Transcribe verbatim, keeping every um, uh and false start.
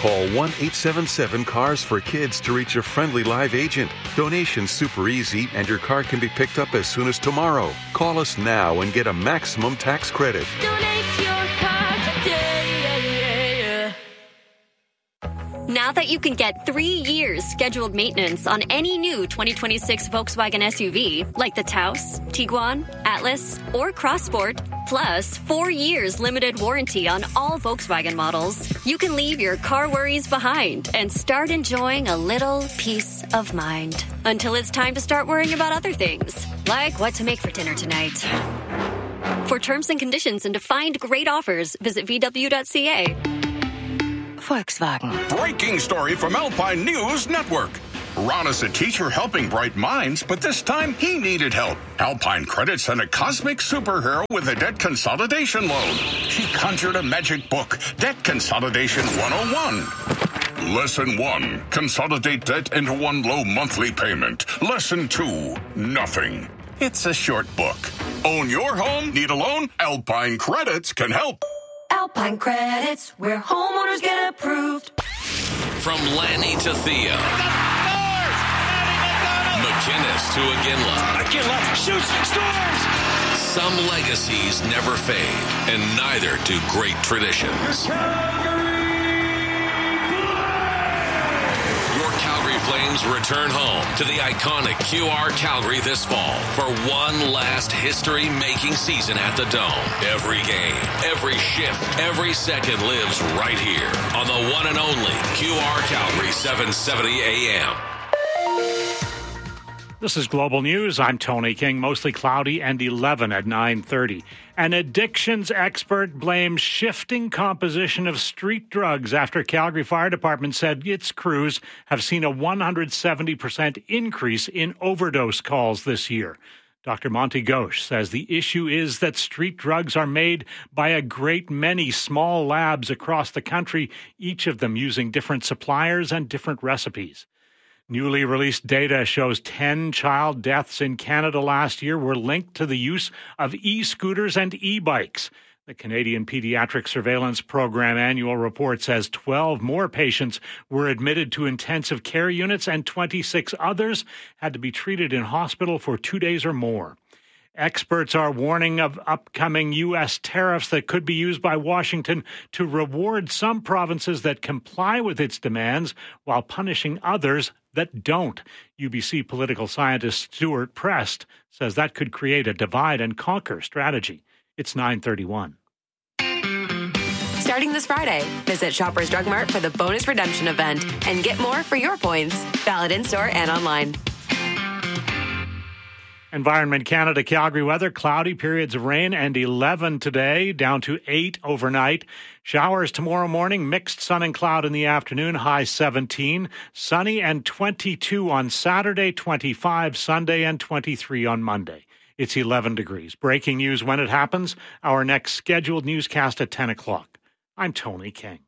Call one eight seven seven cars for kids to reach a friendly live agent. Donation's super easy, and your car can be picked up as soon as tomorrow. Call us now and get a maximum tax credit. Donate your car today. Now that you can get three years scheduled maintenance on any new twenty twenty-six Volkswagen S U V, like the Taos, Tiguan, Atlas, or Crossport, plus four years limited warranty on all Volkswagen models, you can leave your car worries behind and start enjoying a little peace of mind. Until it's time to start worrying about other things, like what to make for dinner tonight. For terms and conditions and to find great offers, visit v w dot c a. Volkswagen. Breaking story from Alpine News Network. Ron is a teacher helping bright minds, but this time he needed help. Alpine Credit sent a cosmic superhero with a debt consolidation loan. She conjured a magic book, Debt Consolidation one oh one. Lesson one, consolidate debt into one low monthly payment. Lesson two, nothing. It's a short book. Own your home? Need a loan? Alpine Credits can help. Alpine Credits, where homeowners get approved. From Lanny to Thea. McInnes to Iginla. Iginla shoots, scores! Some legacies never fade, and neither do great traditions. Your Calgary Flames return home to the iconic Q R Calgary this fall for one last history-making season at the Dome. Every game, every shift, every second lives right here on the one and only Q R Calgary seven seventy A M. This is Global News. I'm Tony King. Mostly cloudy and eleven at nine thirty. An addictions expert blames shifting composition of street drugs after Calgary Fire Department said its crews have seen a one hundred seventy percent increase in overdose calls this year. Doctor Monty Ghosh says the issue is that street drugs are made by a great many small labs across the country, each of them using different suppliers and different recipes. Newly released data shows ten child deaths in Canada last year were linked to the use of e-scooters and e-bikes. The Canadian Pediatric Surveillance Program annual report says twelve more patients were admitted to intensive care units and twenty-six others had to be treated in hospital for two days or more. Experts are warning of upcoming U S tariffs that could be used by Washington to reward some provinces that comply with its demands while punishing others that don't. U B C political scientist Stuart Prest says that could create a divide and conquer strategy. It's nine thirty-one. Starting this Friday, visit Shoppers Drug Mart for the bonus redemption event and get more for your points. Valid in-store and online. Environment Canada Calgary weather, cloudy periods of rain and eleven today, down to eight overnight. Showers tomorrow morning, mixed sun and cloud in the afternoon, high seventeen. Sunny and twenty-two on Saturday, twenty-five Sunday, and twenty-three on Monday. It's eleven degrees. Breaking news when it happens. Our next scheduled newscast at ten o'clock. I'm Tony King.